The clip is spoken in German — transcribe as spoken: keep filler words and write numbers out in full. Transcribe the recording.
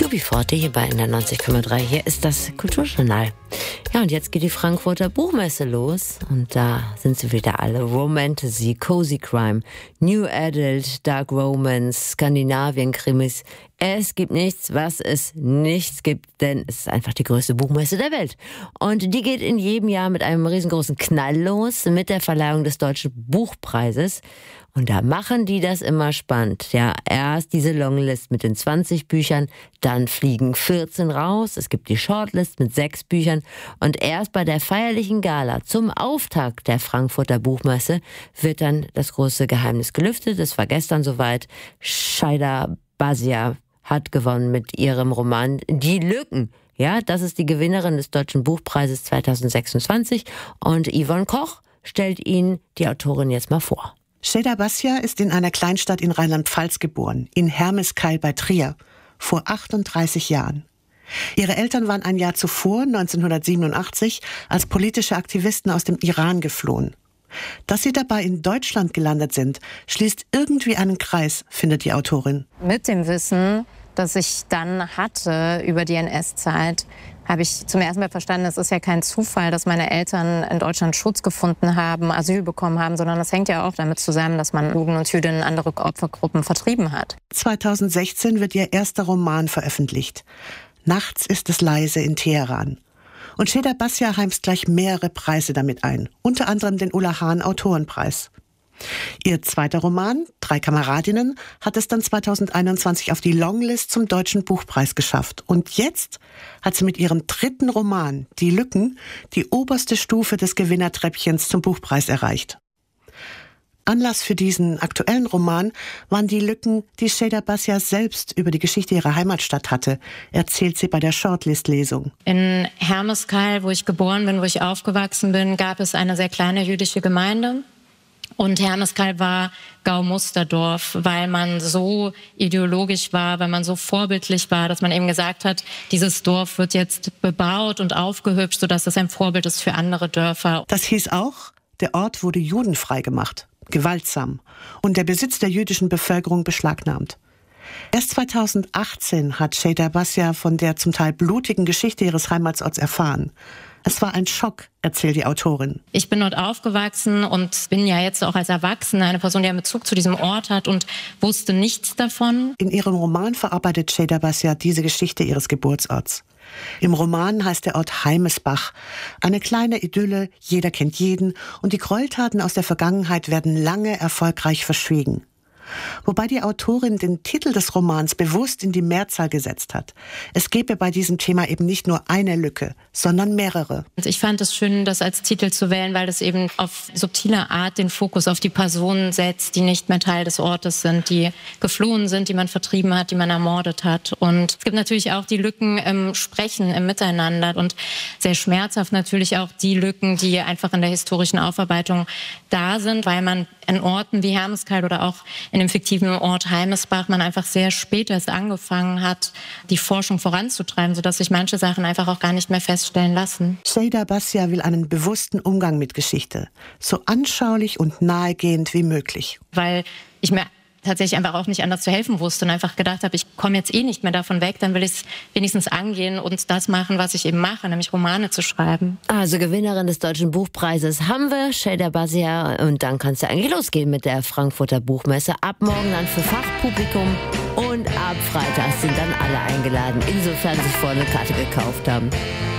U B forty hier bei N R neunzig Komma drei. Hier ist das Kulturjournal. Ja, und jetzt geht die Frankfurter Buchmesse los. Und da sind sie wieder alle. Romantasy, Cozy Crime, New Adult, Dark Romance, Skandinavien-Krimis. Es gibt nichts, was es nichts gibt, denn es ist einfach die größte Buchmesse der Welt. Und die geht in jedem Jahr mit einem riesengroßen Knall los, mit der Verleihung des Deutschen Buchpreises. Und da machen die das immer spannend. Ja, erst diese Longlist mit den zwanzig Büchern, dann fliegen vierzehn raus. Es gibt die Shortlist mit sechs Büchern. Und erst bei der feierlichen Gala zum Auftakt der Frankfurter Buchmesse wird dann das große Geheimnis gelüftet. Es war gestern soweit. Sheyda Bhasia hat gewonnen mit ihrem Roman Die Lücken. Ja, das ist die Gewinnerin des Deutschen Buchpreises zwanzig sechsundzwanzig. Und Yvonne Koch stellt Ihnen die Autorin jetzt mal vor. Sheyda Bhasia ist in einer Kleinstadt in Rheinland-Pfalz geboren, in Hermeskeil bei Trier, vor achtunddreißig Jahren. Ihre Eltern waren ein Jahr zuvor, neunzehnhundertsiebenundachtzig, als politische Aktivisten aus dem Iran geflohen. Dass sie dabei in Deutschland gelandet sind, schließt irgendwie einen Kreis, findet die Autorin. Mit dem Wissen, das ich dann hatte über die N S-Zeit, habe ich zum ersten Mal verstanden, es ist ja kein Zufall, dass meine Eltern in Deutschland Schutz gefunden haben, Asyl bekommen haben, sondern das hängt ja auch damit zusammen, dass man Juden und Jüdinnen andere Opfergruppen vertrieben hat. zweitausendsechzehn wird ihr erster Roman veröffentlicht. Nachts ist es leise in Teheran. Und Sheyda Bhasia heimst gleich mehrere Preise damit ein, unter anderem den Ulla Hahn Autorenpreis. Ihr zweiter Roman, Drei Kameradinnen, hat es dann zweitausendeinundzwanzig auf die Longlist zum Deutschen Buchpreis geschafft. Und jetzt hat sie mit ihrem dritten Roman, Die Lücken, die oberste Stufe des Gewinnertreppchens zum Buchpreis erreicht. Anlass für diesen aktuellen Roman waren die Lücken, die Sheyda Bhasia selbst über die Geschichte ihrer Heimatstadt hatte, erzählt sie bei der Shortlist-Lesung. In Hermeskeil, wo ich geboren bin, wo ich aufgewachsen bin, gab es eine sehr kleine jüdische Gemeinde. Und Hermeskeil war Gaumusterdorf, weil man so ideologisch war, weil man so vorbildlich war, dass man eben gesagt hat, dieses Dorf wird jetzt bebaut und aufgehübscht, sodass es ein Vorbild ist für andere Dörfer. Das hieß auch, der Ort wurde judenfrei gemacht, gewaltsam, und der Besitz der jüdischen Bevölkerung beschlagnahmt. Erst zweitausendachtzehn hat Sheyda Bhasia von der zum Teil blutigen Geschichte ihres Heimatsorts erfahren. Es war ein Schock, erzählt die Autorin. Ich bin dort aufgewachsen und bin ja jetzt auch als Erwachsene eine Person, die einen Bezug zu diesem Ort hat und wusste nichts davon. In ihrem Roman verarbeitet Sheyda Bhasia diese Geschichte ihres Geburtsorts. Im Roman heißt der Ort Heimesbach. Eine kleine Idylle, jeder kennt jeden, und die Gräueltaten aus der Vergangenheit werden lange erfolgreich verschwiegen. Wobei die Autorin den Titel des Romans bewusst in die Mehrzahl gesetzt hat. Es gebe bei diesem Thema eben nicht nur eine Lücke, sondern mehrere. Ich fand es schön, das als Titel zu wählen, weil das eben auf subtile Art den Fokus auf die Personen setzt, die nicht mehr Teil des Ortes sind, die geflohen sind, die man vertrieben hat, die man ermordet hat. Und es gibt natürlich auch die Lücken im Sprechen, im Miteinander und sehr schmerzhaft natürlich auch die Lücken, die einfach in der historischen Aufarbeitung da sind, weil man in Orten wie Hermeskeil oder auch in dem fiktiven Ort Heimesbach man einfach sehr spät erst angefangen hat, die Forschung voranzutreiben, sodass sich manche Sachen einfach auch gar nicht mehr feststellen lassen. Sheyda Bhasia will einen bewussten Umgang mit Geschichte, so anschaulich und nahegehend wie möglich. Weil ich mir tatsächlich einfach auch nicht anders zu helfen wusste und einfach gedacht habe, ich komme jetzt eh nicht mehr davon weg, dann will ich es wenigstens angehen und das machen, was ich eben mache, nämlich Romane zu schreiben. Also Gewinnerin des Deutschen Buchpreises haben wir, Sheyda Bhasia, und dann kann es ja eigentlich losgehen mit der Frankfurter Buchmesse. Ab morgen dann für Fachpublikum und ab Freitag sind dann alle eingeladen, insofern sich vorher eine Karte gekauft haben.